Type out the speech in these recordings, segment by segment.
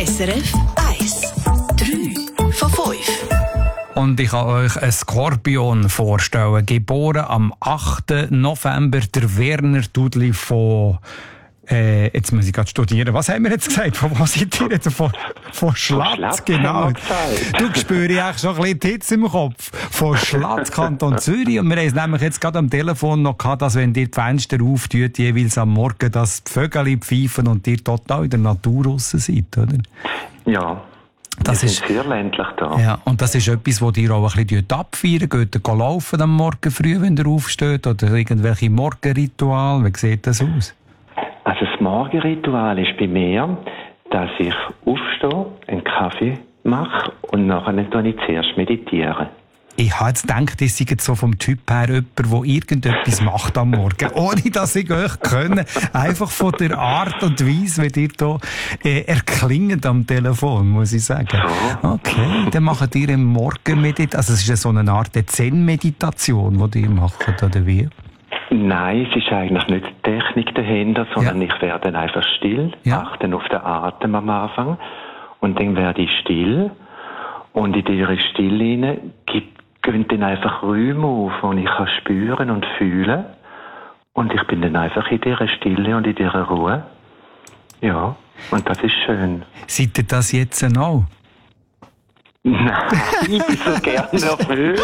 SRF 1. 3 von 5. Und ich kann euch einen Skorpion vorstellen. Geboren am 8. November, der Werner Dudli von... jetzt muss ich gerade studieren. Was haben wir jetzt gesagt? Von was seid ihr jetzt? Von Schlatz, genau. Du spürst eigentlich schon ein bisschen die Hitze im Kopf. Von Schlatz, Kanton Zürich. Und wir haben es nämlich jetzt gerade am Telefon noch gehabt, dass wenn ihr die Fenster auftut, jeweils am Morgen, dass die Vögel pfeifen und ihr total in der Natur draussen seid, oder? Ja. Das ist sehr ländlich da. Ja, und das ist etwas, das ihr auch ein bisschen abfeiern. Geht ihr laufen am Morgen früh, wenn ihr aufsteht? Oder irgendwelche Morgenrituale? Wie sieht das aus? Also das Morgenritual ist bei mir, dass ich aufstehe, einen Kaffee mache und nachher zuerst meditiere. Ich habe jetzt gedacht, ihr seid so vom Typ her jemand, der irgendetwas macht am Morgen, ohne dass ich euch kenne. Einfach von der Art und Weise, wie ihr hier erklingt am Telefon, muss ich sagen. Okay, dann macht ihr im Morgenmeditation, also es ist so eine Art Zen-Meditation, die ihr macht, oder wie? Nein, es ist eigentlich nicht die Technik dahinter, sondern ich werde einfach still, achte auf den Atem am Anfang und dann werde ich still und in dieser Stille gehen dann einfach Räume auf, die ich kann spüren und fühlen und ich bin dann einfach in dieser Stille und in dieser Ruhe. Ja, und das ist schön. Seid ihr das jetzt noch? Nein, ich bin so gerne nervös.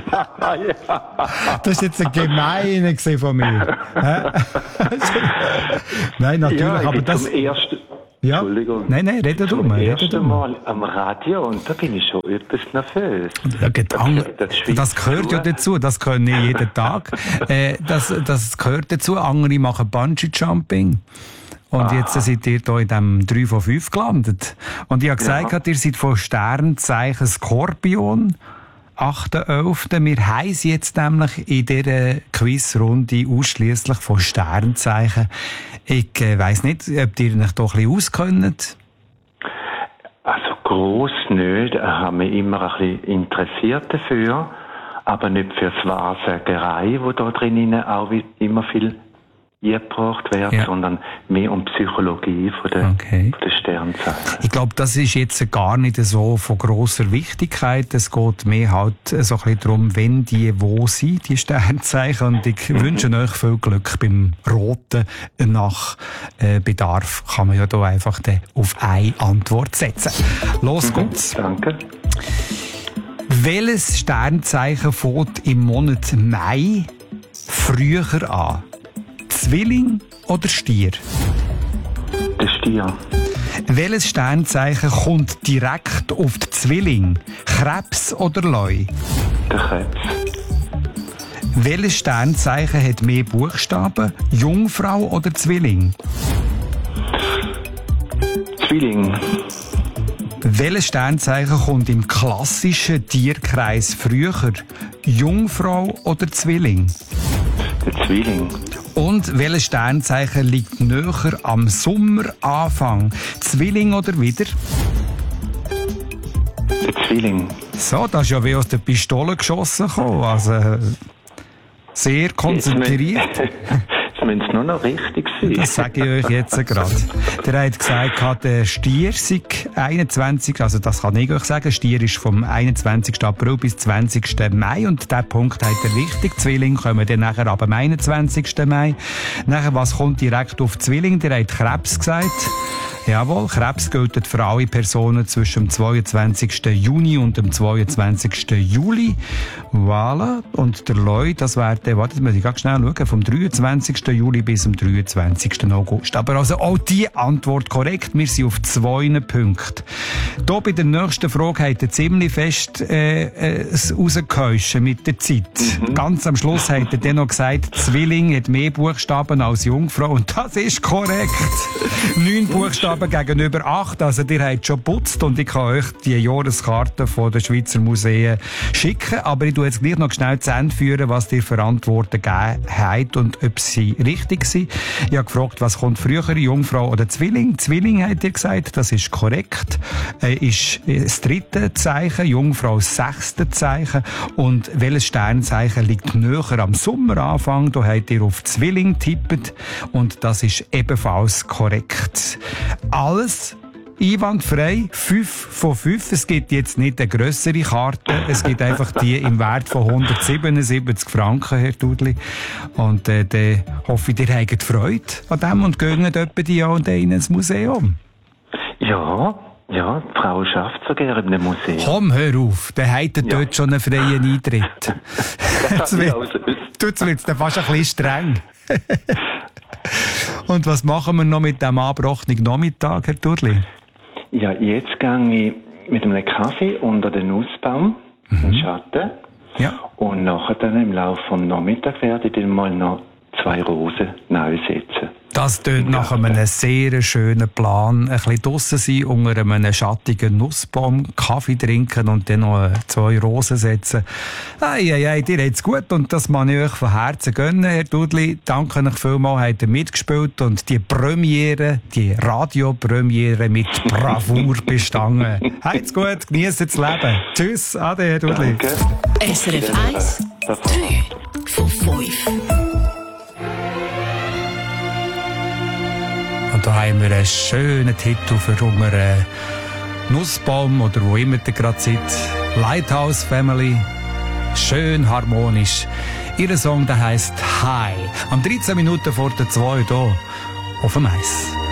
Das war jetzt ein Gemeiner von mir. Nein, natürlich, ja, aber das... Ja. Entschuldigung. Nein, rede du mal. Das erste Mal am Radio und da bin ich schon etwas nervös. Das gehört ja dazu, das können nicht jeden Tag. Das gehört dazu. Andere machen Bungee-Jumping. Und jetzt seid ihr hier in diesem 3 von 5 gelandet. Und ich habe gesagt, ihr seid von Sternzeichen Skorpion, 8.11. Wir haben sie jetzt nämlich in dieser Quizrunde ausschliesslich von Sternzeichen. Ich weiss nicht, ob ihr euch da ein bisschen auskennt. Also gross nicht. Ich habe mich immer ein bisschen interessiert dafür. Aber nicht für die Wahrsagerei, die da drinnen auch immer viel eingebracht wird, sondern mehr um Psychologie von der Sternzeichen. Ich glaube, das ist jetzt gar nicht so von grosser Wichtigkeit. Es geht mehr halt so ein bisschen darum, wenn die wo sind, die Sternzeichen. Und ich wünsche euch viel Glück beim Roten. Nach Bedarf kann man ja da einfach auf eine Antwort setzen. Los geht's. Danke. Welches Sternzeichen fängt im Monat Mai früher an? Zwilling oder Stier? Der Stier. Welches Sternzeichen kommt direkt auf die Zwilling? Krebs oder Leu? Der Krebs. Welches Sternzeichen hat mehr Buchstaben? Jungfrau oder Zwilling? Zwilling. Welches Sternzeichen kommt im klassischen Tierkreis früher? Jungfrau oder Zwilling? Der Zwilling. Und welches Sternzeichen liegt näher am Sommeranfang? Zwilling oder wieder? Der Zwilling. So, das ist ja wie aus der Pistole geschossen gekommen. Also, sehr konzentriert. Jetzt müssen es nur noch richtig sein. Das sage ich euch jetzt gerade. Der hat gesagt, der Stier sei 21, also das kann ich euch sagen, Stier ist vom 21. April bis 20. Mai und diesen Punkt hat er richtig. Zwilling kommen dann nachher ab dem 21. Mai. Nachher, was kommt direkt auf Zwilling? Der hat Krebs gesagt. Jawohl, Krebs gilt für alle Personen zwischen dem 22. Juni und dem 22. Juli. Voilà. Und der Leu, das wäre der, warte, das muss ich ganz schnell schauen, vom 23. Juli bis zum 23. August. Aber also auch die Antwort korrekt. Wir sind auf 2 Punkten. Hier bei der nächsten Frage hat er ziemlich fest rausgehäuscht mit der Zeit. Ganz am Schluss hat er dann noch gesagt, Zwilling hat mehr Buchstaben als Jungfrau. Und das ist korrekt. 9 Buchstaben gegenüber 8. Also, ihr habt schon geputzt und ich kann euch die Jahreskarte von den Schweizer Museen schicken. Aber ich tue jetzt gleich noch schnell zu Ende führen, was ihr für Antworten gegeben habt und ob sie richtig sind. Ich habe gefragt, was kommt früher, Jungfrau oder Zwilling? Zwilling, habt ihr gesagt, das ist korrekt. Ist das 3. Zeichen, Jungfrau das 6. Zeichen. Und welches Sternzeichen liegt näher am Sommeranfang? Da habt ihr auf Zwilling getippt und das ist ebenfalls korrekt. Alles einwandfrei, 5 von 5. Es gibt jetzt nicht eine grössere Karte, es gibt einfach die im Wert von 177 Franken, Herr Dudli. Und dann hoffe ich, ihr habt Freude an dem und gehen etwa die Jahr und ein ins Museum. Ja, die Frau schafft so gerne in einem Museum. Komm, hör auf, der hat dort schon einen freien Eintritt. Jetzt wird es dann fast ein bisschen streng. Und was machen wir noch mit dem angebrochenen Nachmittag, Herr Dudli? Ja, jetzt gehe ich mit einem Kaffee unter den Nussbaum im Schatten. Ja. Und nachher dann im Laufe des Nachmittags werde ich dann mal noch 2 Rosen neu setzen. Das tönt nach einem sehr schönen Plan. Ein bisschen draussen sein, unter einem schattigen Nussbaum, Kaffee trinken und dann noch 2 Rosen setzen. Ei, dir geht's gut und das mag ich euch von Herzen gönnen, Herr Dudli. Danke euch vielmals, habt ihr mitgespielt und die Premiere, die Radiopremiere mit Bravour bestanden. Habt's gut, genießt das Leben. Tschüss, ade, Herr Dudli. Danke. SRF 1, 3 von 5. Und da haben wir einen schönen Titel für unseren Nussbaum oder wo immer ihr gerade seid. Lighthouse Family. Schön harmonisch. Ihr Song, der heisst High. Am 13 Minuten vor der 2 hier auf dem Eis.